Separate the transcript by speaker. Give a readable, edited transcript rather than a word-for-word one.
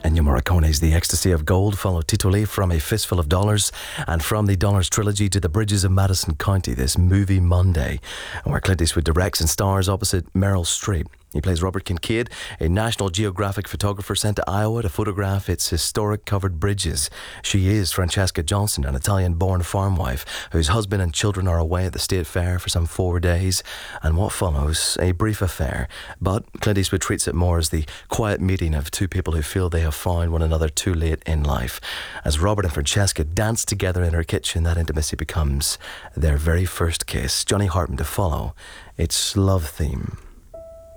Speaker 1: Ennio Morricone's The Ecstasy of Gold followed Tito from A Fistful of Dollars, and from the Dollars trilogy to The Bridges of Madison County, this movie Monday, where Clint Eastwood directs and stars opposite Meryl Streep. He plays Robert Kincaid, a National Geographic photographer sent to Iowa to photograph its historic covered bridges. She is Francesca Johnson, an Italian-born farm wife whose husband and children are away at the State Fair for some 4 days, and what follows, a brief affair. But Clint Eastwood treats it more as the quiet meeting of two people who feel they have found one another too late in life. As Robert and Francesca dance together in her kitchen, that intimacy becomes their very first kiss. Johnny Hartman to follow. It's Love Theme.